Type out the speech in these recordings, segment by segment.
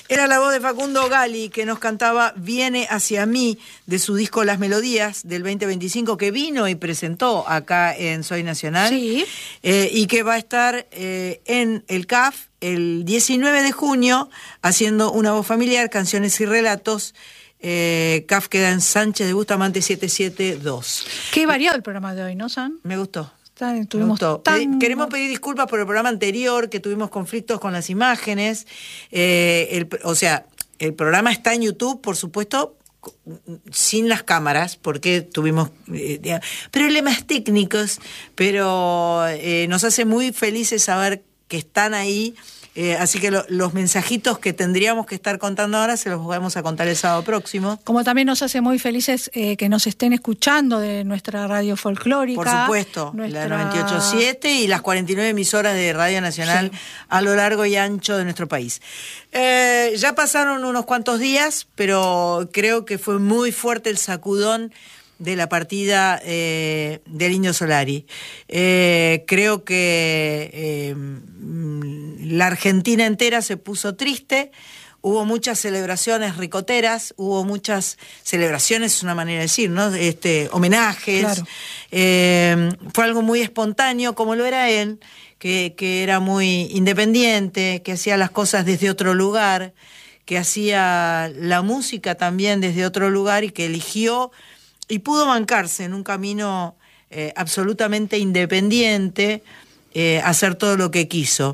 Era la voz de Facundo Gali que nos cantaba Viene hacia mí, de su disco Las Melodías del 2025, que vino y presentó acá en Soy Nacional. Sí. Y que va a estar en el CAF el 19 de junio haciendo una voz familiar, canciones y relatos. CAF queda en Sánchez de Bustamante 772. Qué variado el programa de hoy, ¿no, San? Me gustó. Queremos pedir disculpas por el programa anterior, que tuvimos conflictos con las imágenes. El programa está en YouTube, por supuesto, sin las cámaras, porque tuvimos problemas técnicos, pero nos hace muy felices saber que están ahí. Así que los mensajitos que tendríamos que estar contando ahora se los vamos a contar el sábado próximo. Como también nos hace muy felices que nos estén escuchando de nuestra radio folclórica. Por supuesto, la 98.7 y las 49 emisoras de Radio Nacional, sí, a lo largo y ancho de nuestro país. Ya pasaron unos cuantos días, pero creo que fue muy fuerte el sacudón de la partida del Indio Solari. Creo que la Argentina entera se puso triste, hubo muchas celebraciones ricoteras, hubo muchas celebraciones, es una manera de decir, ¿no? Homenajes. Claro. Fue algo muy espontáneo, como lo era él, que era muy independiente, que hacía las cosas desde otro lugar, que hacía la música también desde otro lugar y que eligió y pudo bancarse en un camino absolutamente independiente, hacer todo lo que quiso.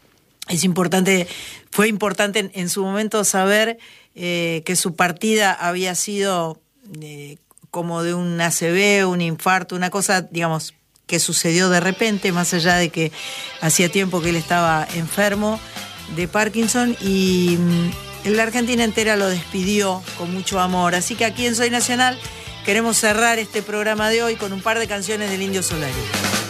Fue importante en su momento saber que su partida había sido como de un ACV, un infarto, una cosa, digamos, que sucedió de repente, más allá de que hacía tiempo que él estaba enfermo de Parkinson, y la Argentina entera lo despidió con mucho amor. Así que aquí en Soy Nacional queremos cerrar este programa de hoy con un par de canciones del Indio Solari.